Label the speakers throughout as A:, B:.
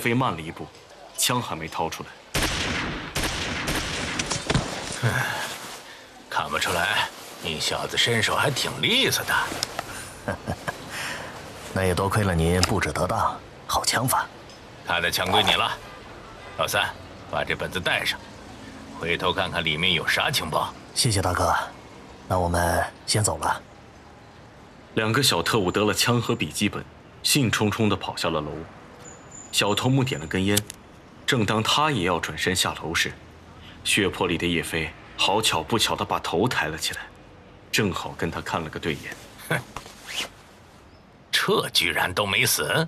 A: 飞慢了一步，枪还没掏出来。
B: 看不出来，你小子身手还挺利索的。
C: 那也多亏了您布置得当，好枪法。
B: 他的枪归你了，老三，把这本子带上，回头看看里面有啥情报。
C: 谢谢大哥，那我们先走了。
A: 两个小特务得了枪和笔记本，兴冲冲地跑下了楼。小头目点了根烟，正当他也要转身下楼时，血泊里的叶飞好巧不巧地把头抬了起来，正好跟他看了个对眼。
B: 哼，这居然都没死，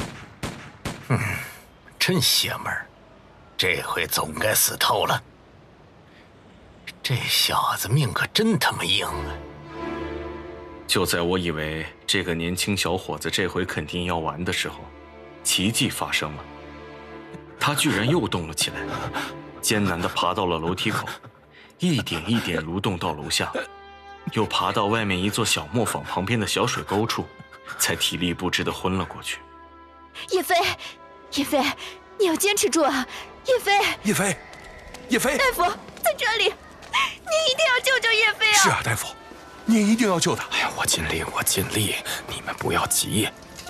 B: 真邪门儿，这回总该死透了。这小子命可真他妈硬啊！
A: 就在我以为这个年轻小伙子这回肯定要完的时候，奇迹发生了，他居然又动了起来，艰难地爬到了楼梯口，一点一点蠕动到楼下，又爬到外面一座小磨坊旁边的小水沟处，才体力不支地昏了过去。
D: 叶飞，叶飞，你要坚持住啊！叶飞，
E: 叶飞，叶飞，
D: 大夫在这里，您一定要救救叶飞啊！
E: 是啊，大夫，您一定要救他。
F: 哎呀，我尽力，我尽力，你们不要急。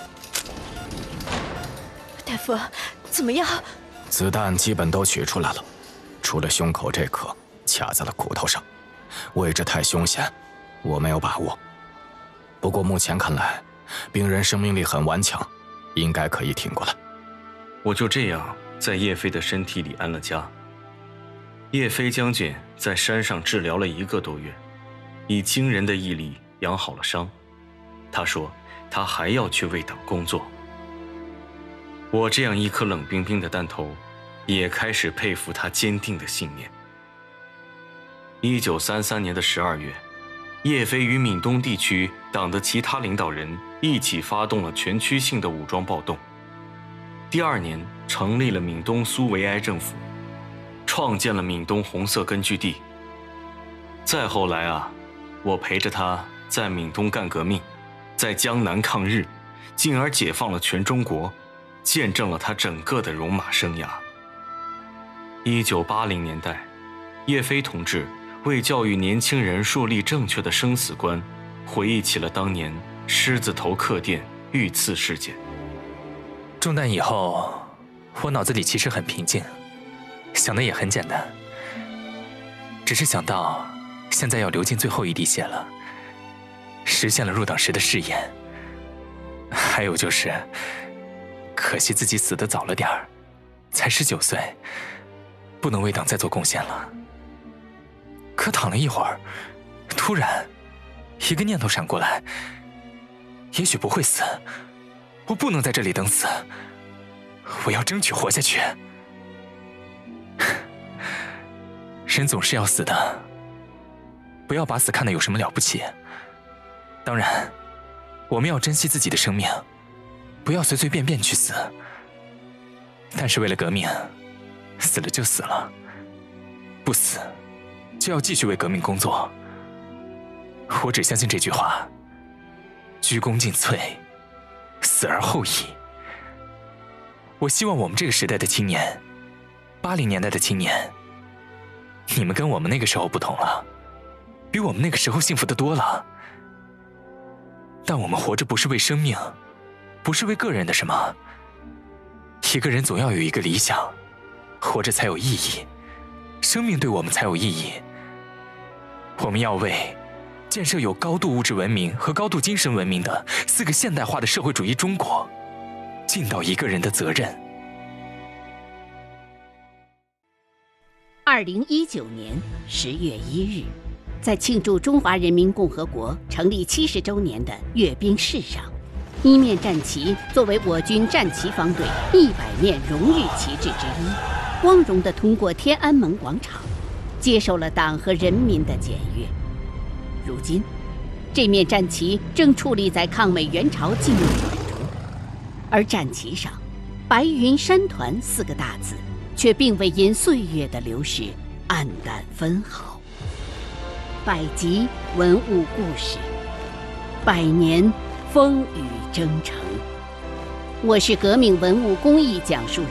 D: 大夫，怎么样？
F: 子弹基本都取出来了，除了胸口这颗卡在了骨头上，位置太凶险，我没有把握。不过目前看来，病人生命力很顽强，应该可以挺过来。
A: 我就这样在叶飞的身体里安了家。叶飞将军在山上治疗了1个多月，以惊人的毅力养好了伤。他说他还要去为党工作。我这样一颗冷冰冰的弹头，也开始佩服他坚定的信念。1933年的12月，叶飞与闽东地区党的其他领导人一起发动了全区性的武装暴动。第2年，成立了闽东苏维埃政府，创建了闽东红色根据地。再后来啊，我陪着他在闽东干革命，在江南抗日，进而解放了全中国，见证了他整个的戎马生涯。1980年代，叶飞同志为教育年轻人树立正确的生死观，回忆起了当年狮子头客店遇刺事件。
G: 中弹以后，我脑子里其实很平静，想的也很简单，只是想到现在要流尽最后一滴血了，实现了入党时的誓言。还有就是，可惜自己死得早了点儿，才19岁，不能为党再做贡献了。可躺了一会儿，突然一个念头闪过来，也许不会死，我不能在这里等死，我要争取活下去。人总是要死的，不要把死看得有什么了不起。当然，我们要珍惜自己的生命，不要随随便便去死。但是为了革命，死了就死了，不死就要继续为革命工作。我只相信这句话：鞠躬尽瘁，死而后已。我希望我们这个时代的青年，80年代的青年，你们跟我们那个时候不同了，比我们那个时候幸福得多了。但我们活着不是为生命，不是为个人的什么。一个人总要有一个理想，活着才有意义，生命对我们才有意义。我们要为建设有高度物质文明和高度精神文明的4个现代化的社会主义中国尽到一个人的责任。
H: 2019年10月1日，在庆祝中华人民共和国成立70周年的阅兵式上，一面战旗作为我军战旗方队100面荣誉旗帜之一，光荣地通过天安门广场，接受了党和人民的检阅。如今，这面战旗正矗立在抗美援朝纪念馆中，而战旗上“白云山团”4个大字，却并未因岁月的流逝黯淡分毫。百集文物故事，100年风雨征程。我是革命文物工艺讲述